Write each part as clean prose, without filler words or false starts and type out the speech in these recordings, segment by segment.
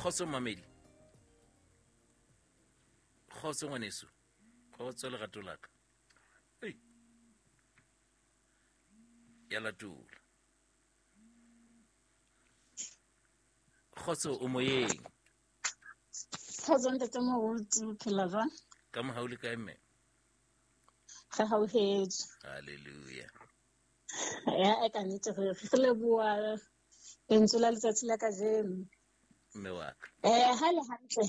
Kgotso mamedi. Kgotso ngwaneso. Kgotso lerato la ka. Hey. Ya latula. Kgotso o moyeng. Kgotso ntate moruti o phela jwang? Ka mohaule ka mme. Re hauhetse. Hallelujah. Ya ka nnete re leboha lentswe la letsatsi la kajeno. Mme wa ka. Ha le hantle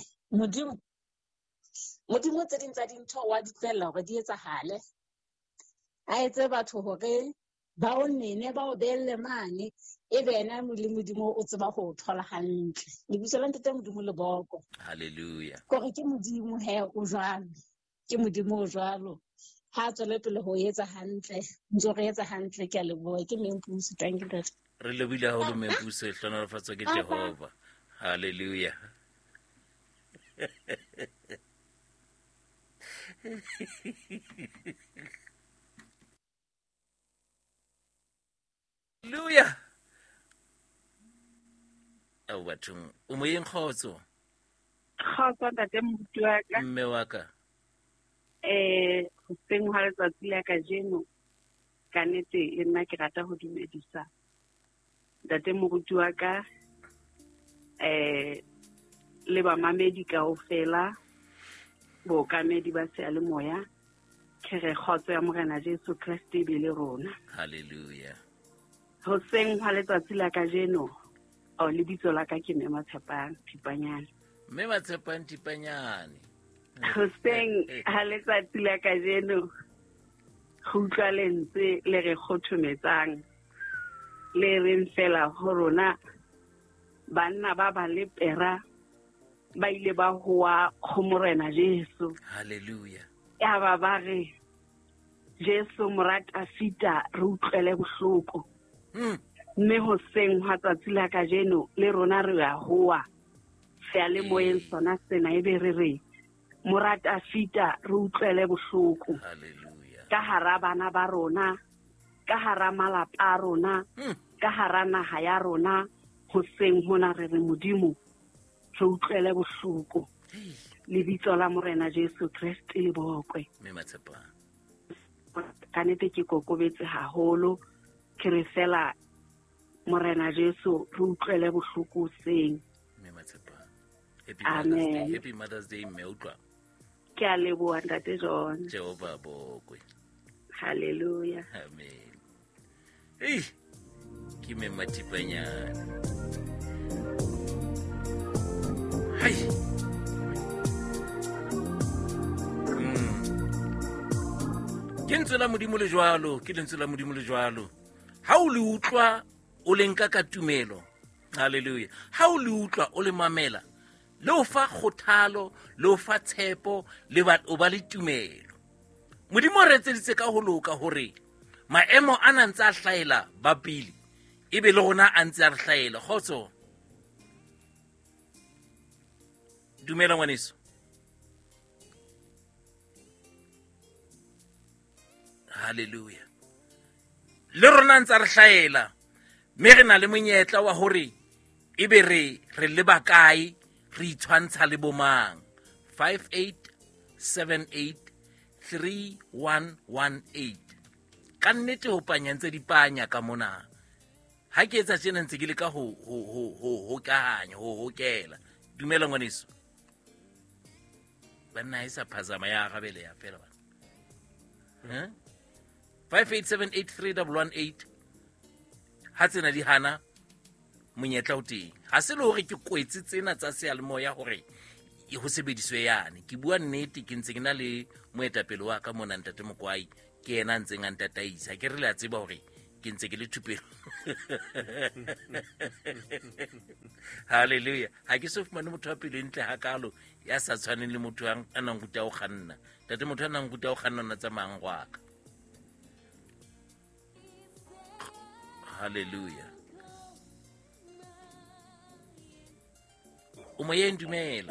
modimo tse ding tsa dintho wa di tlohella hore di etsahale. A etse batho hore ba o nene ba o behelle mane ebe yena le modimo o tseba ho thola hantle. Lebitso la ntate modimo le boko. Hallelujah. Kore ke modimo o jwalo. Ke modimo o jwalo. Ha tswele pele ho etsa hantle ntse re etsa hantle ke a leboha ke Mempusi thank you dad. Re lebile ha o le Mempusi hlonolofatswa ke Jehova. Hallelujah. Hallelujah. Bathong o moyeng Kgotso. Kgotso ntate moruti wa ka. Mme wa ka. Ho seng ha letsatsi la kajeno ka nnete le nna ke rata ho dumedisa ntate moruti wa ka le bamamedi kaofela bookamedi ba seyalemoya ke re kgotso ya Morena Jesu Kriste e be le rona. Hallelujah. Ho seng ha letsatsi la kajeno lebitso la ka ke Mme Matshepang Tipanyane. Mme Matshepang Tipanyane. Hoseng ha letsatsi la kajeno go utlwa lentswe le re kgothometsang le reng fela ho rona banna ba ba le pera ba ile ba hoa go Morena Jesu. Hallelujah. Ya ba re Jesu morata fita re utlwele bohloko. Mme hoseng ha tsatsi la kajeno le rona re ya hoa seyalemoyeng sona sena ebe re re morata fita re utlwele bohloko. Hallelujah. Ka hara bana ba rona, ka hara malapa a rona, ka hara naha ya rona, hoseng hona re re modimo re utlwele bohloko. Lebitso la Morena Jesu Kriste le bokwe. Mme Matshepang. Ka nnete ke kokobetse haholo ke re fela Morena Jesu re utlwele bohloko seng. Mme Matshepang. Amen. Happy Mother's Day mme utlwa. Ke a leboha ntate John. Jehova bokwe. Hallelujah. Amen. Hey. Ke Mme Matipanyane. Hai. Ke lentswe la modimo le jwalo, ke lentswe la modimo le jwalo. Ha o le utlwa o le nka ka tumelo. Hallelujah. Ha o le utlwa o le mamela, le o fa kgothalo, le o fa tshepo, le o ba le tumelo. Modimo re etseditse ka ho loka hore maemo a ntse a hlaela ba pele ebe le rona a ntse a re hlaela. Kgotso. Dumela ngwaneso. Hallelujah. Le rona ntse a re hlaela mme re na le monyetla wa hore ebe re leba kae re itshwantsha le bomang. 58783118 ka nnete ho panya ntse di panya ka mona. Ha ke etsa tjena ntse ke le ka ho hokahanya ho hokela. Dumela ngwaneso. Bana isa phazama ya gabele ya fela bana. 58783118 ha tsena di hana monyetla o teng. Ha se le hore ke kwetse tsena tsa seyalemoya hore ho sebediswe yane. Ke bua nnete ke ntse ke na le moetapele wa ka mona ntate Mokwai ke yena ntse nga ntataisa. Ke re le a tseba hore ke ntse ke le thupelo. Hallelujah. Ha ke so fumane motho wa pele ntle hakalo ya sa tshwaneng le motho a nang ruta ho kganna. Tate motho a nang ruta ho kganna na tsamayang wa ka. Hallelujah. O moyeng dumela.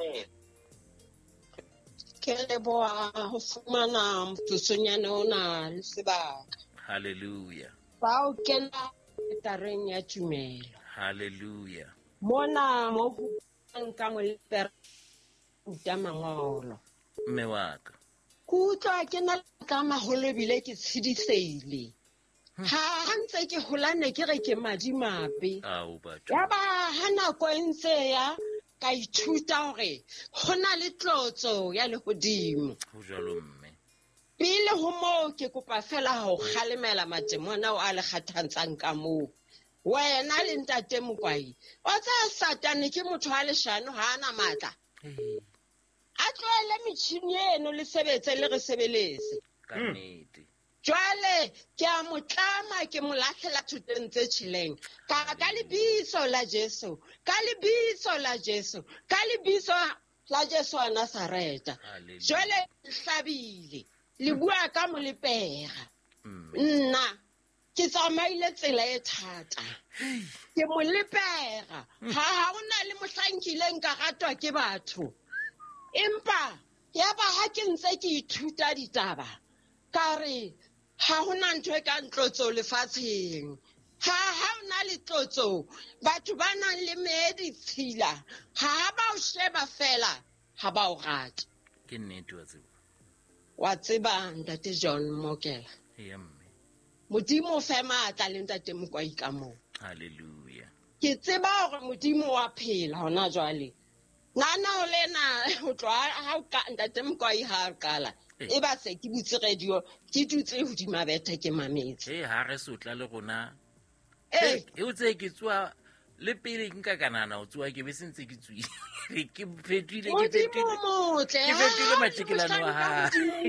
Ke leboha ho fumana motsotsonyane ona le sebaka. Hallelujah. Ba o kena tareng ya tumelo. Hallelujah. Mona mo nka molepere uta mangolo. mme wa ka Ke utlwa ke na le ka maholo ebile ke tshidiseile. Ha ntse ke holane ke re ke madimabe. ao batho Ya ba ha nako e ntse ya ka ithuta hore ho na le tlotso ya lehodimo. ho jalo mme Pele ho moo ke kopa fela ho kgalemela matemona o a le kgathantsang ka moo. Wena le ntate Mokwai, o tsa Satane ke motho a leshano ha ana matla. A tlohele metjhini eno le sebetse le re sebeletse. ka nnete Jwale ke a mo tlama ke mo lahlela thutong tse tjheleng. Ka lebitso la Jesu, ka lebitso la Jesu, ka lebitso la Jesu wa Nazareta. Hallelujah. Jwale hlabile le bua ka molepega. Nna ke tsamaile tsela e thata. Ke molepega. Ha ona le mohlankileng ka ratwa ke batho. Empa ya ba ha ke ntse ke ithuta ditaba. Ka re ha hona ntho e ka ntlotso lefatsheng. Ha ona le tlotso. Batho ba nang le meedi tshila. Ha ba o sheba fela. Ha ba o rata. ke nnete wa tseba Wa tseba ntate John Mokela. ya mme Modimo o fe matla le ntate Mokwai ka moo. haleluya Ke tseba hore Modimo wa phela hona jwale. Nana o lena ho tloha ha o ka ntate Mokwai ha a qala. E ba se ke butse radio ke dutse hodima bethe ke mametse. ha re sotla le rona Eh, e o tse ke tswa le pele nka kanana o tswa ke be sentse ke tswile ke fetile Modimo motle. ke fetile matjekelano wa ha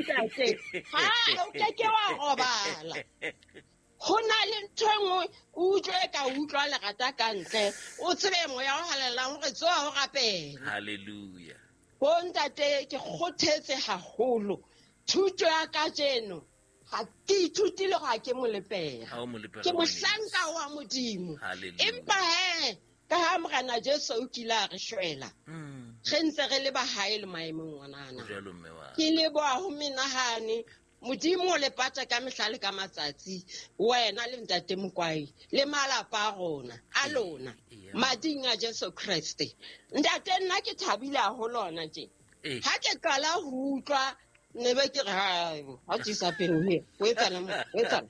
Ha o ke wa robala. Ho na le ntho e nngwe o utlwe ka utlwa lerata ka ntle. O tsebe moya o halelang hore tsoa ho rapela. haleluya Bo ntate ke kgothetse haholo. Thuto ya ka jeno. Ha ke ithutile ha ke molepega. ha o molepega Ke mohlanka wa Modimo. Hallelujah. Empa ka ha morana Jesu o kile a re shwela. Re ntse re le bahae le maemong wanana. jalo mme wa Ke leboha ho menahane. Modimo le pata ka mehlale ka matsatsi. Wena le ntate Mokwai le malapa a rona a lona. Mading a Jesu Kriste. Ntate nna ke thabile haholo ona tje. Ha ke qala ho utlwa ne be ke re ha tisa pelo he o etsana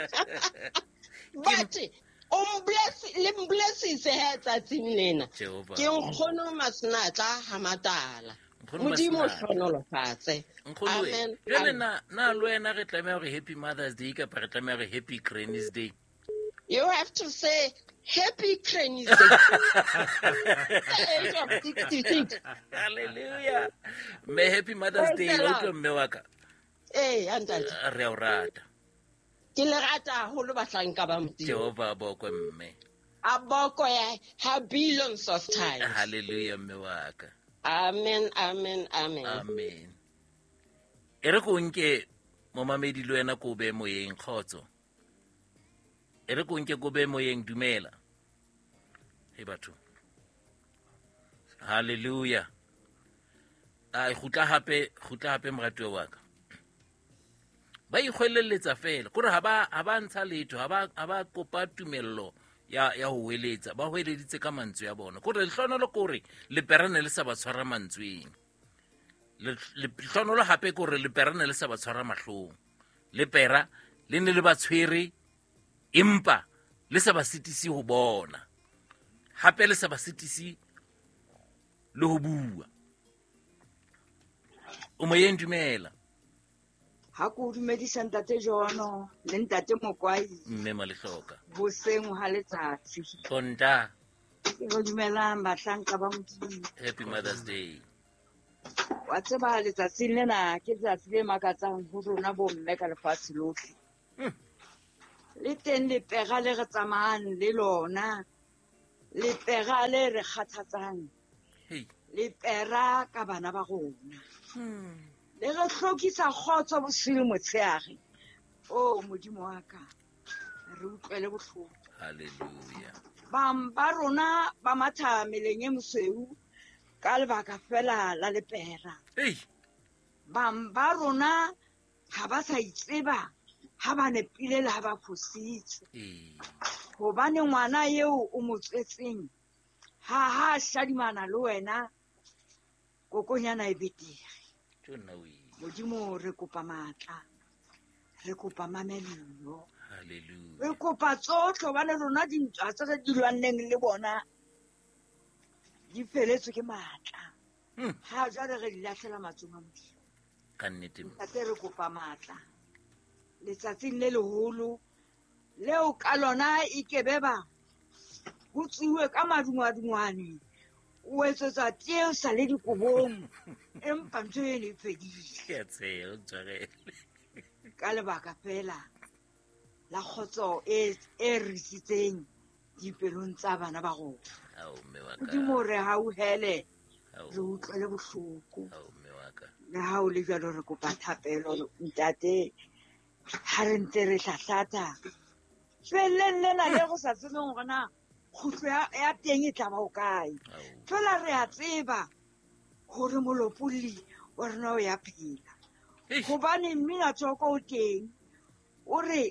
but le blessise he tsatsing lena Jehova. ke nkgono masnatla ha matala Modimo hlonolofatse. Amen. Jwale na lo wena re tlameha hore happy Mother's Day ka re tlameha hore happy Granny's Day. You have to say happy Granny's Day. Age of 66. Hallelujah. Me happy Mother's Day Praise the o Lord. tlo mme wa ka. Antate. Re a o rata. Ke le rata haholo bahlanka ba Modimo. Jehova bo ko mme. A boko ya have billions of times. Hallelujah mme wa ka. Amen, amen, amen. Amen. E re ko nke mo mamedi le wena ko be moyeng khotso. E re ko nke ko be moyeng dumela. He batho. Hallelujah. Ai khutla hape moratwe wa ka. Ba ikgweleletsa fela kore ha ba ntsha letho ha ba kopa tumello ya ho weletsa ba hweleditse ka mantswe ya bona kore lehlonolo kore le perane le sa ba tshwara mantsweng le lehlonolo hape kore le perane le sa ba tshwara mahlong le pera le ne le ba tshwere empa le sa ba sitisi ho bona hape le sa ba sitisi le ho bua o moyeng dumela Ha ko dumedisa ntate Jono le ntate Mokwai mme malehloka hoseng ha letsatsi. konta Ke go dumelang bahlanka ba Modimo. happy Mother's Day Wa tseba letsatsi lena ke letsatsi le makatsang ho rona bo mme ka lefatshe lohle. Le teng le pega le re tsamayang le lona. Le pega le re kgathatsang. hey Le pera ka bana ba rona. Le re hlokisa khotso bosiu motsheare. Oh Modimo wa ka. Re utlwele bohloko. hallelujah Ba rona ba matha meleng e mosweu ka lebaka fela la lepera. hey Ba rona ha ba sa itseba ha ba nepile le ha ba phositse. Hobane ngwana eo o mo tswetseng ha shadimana le wena kokonyana e betere modimo re kopa matla re kopa mamello re kopa tsotlhe bane rona dintwa tse re di lwanneng le bona di feletswe ke matla ha jwale re di lahlela matsong a modimo ka nnete ntate re kopa matla letsatsing le leholo leo ka lona e kebeba go tsiwe ka madungwadungwane o etsetsa teo sa le dikobong empa ntho e le fedile ka lebaka fela la khotso e risitseng dipelong tsa bana ba rona modimo re hauhele re utlwele bohloko le ha o le jalo re kopa thapelo ntate ha re ntse re hlahlata felelle na le go sa tsebeng gona khutlo ya teng e tla ba o kae fela re a tseba gore molopolli wa rona o ya phela gobane mmina tsoko o teng o re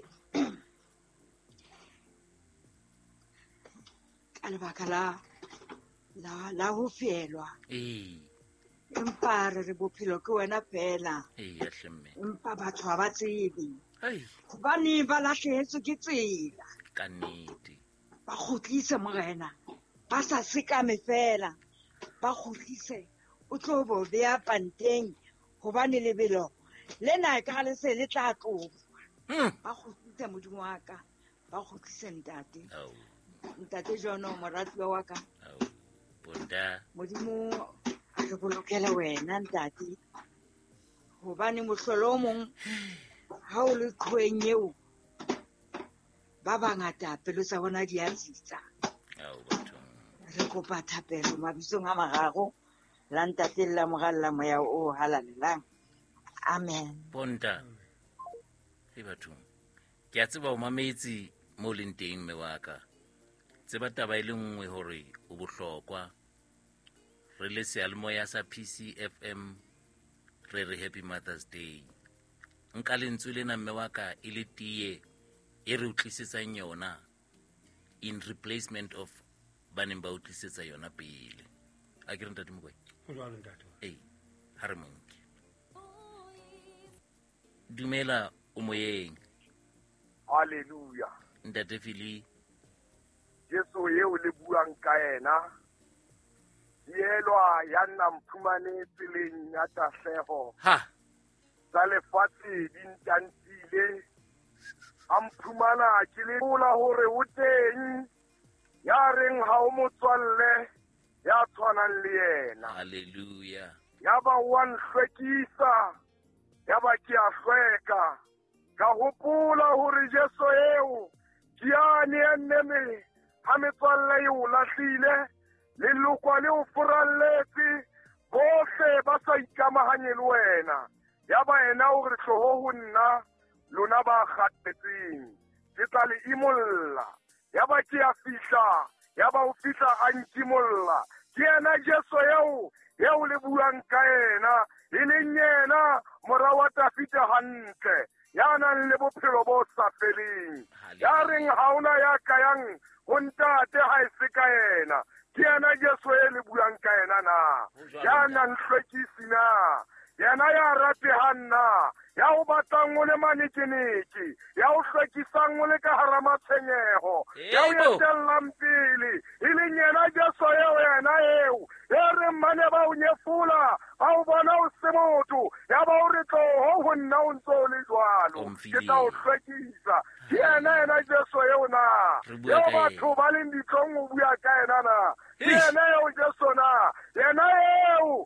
ka lebaka la ho fielwa empa re bophelo ke wena fela empa batho ha ba tsebe gobane ba lahlehetswe ke tsela ka nnete ba kgutlise morena ba sa sekame fela ba kgutlise o tlo bo beya panteng gobane lebelo lena ka le se le tla tloga ba kgutlise modimo wa ka ba kgutlise ntate jono moratiwa wa ka modimo a re bolokele wena ntate gobane mohlolo o mong ha o le qhoeng eo ba bangata pelo tsa bona di a tsitsa re kopa thapelo mabitsong a mararo la ntate la mogalla moya o halalelang amen bonta e bathong ke a tseba o mametse mo leng teng mme wa ka tseba taba ile nngwe hore o bohlokwa re le sealemoya sa PCFM re re happy Mother's Day nka lentswe lena mme wa ka ile tie e re utlisetsang yona in replacement of baneng ba utlisetsa yona pele a ke re ntate mokwe ha re monke dumela o moyeng haleluya ntate Fili Jesu yeo le buang ka ena yelwa ya nna mphumane tseleng ya tahleho ha tsa lefatshe di ntantile a mphumana ke le bola hore o teng ya reng ha o motswalle ya tshwanang le yena haleluya ya ba wa nhlwekisa ya ba ke a hlweka ka hopola hore Jesu eo ke yane enneme ha metswalle e o lahlile lelokwa le o foralletse bohle ba sa ikamahanye le wena ya ba ena o re hloho ho nna lona ba kgathetseng ke tla le imolla ya ba ke a fihla ya ba o fihla a nkimolla ke ena Jesu eo le buang ka ena e leng yena mora wa Dafite hantle ya nang le bophelo bo sa feleng ya reng ha ona ya kayang ho ntate ha e se ka ena ke ena Jesu le buang ka ena na ya nang hlwekisi na yena ya ratehang na ya o batlang o le manekeneke ya o hlwekisang o le ka hara matshwenyeho ya o etellang pele e leng yena Jesu yena eo e re mmane ba o nyefula ba o bona o se motho ya ba o re tloho ho nna o ntse o le jwalo ke tla o hlwekisa ke yena Jesu na yo batho ba leng ditlong o bua ka yena na ke yena Jesu na yena eo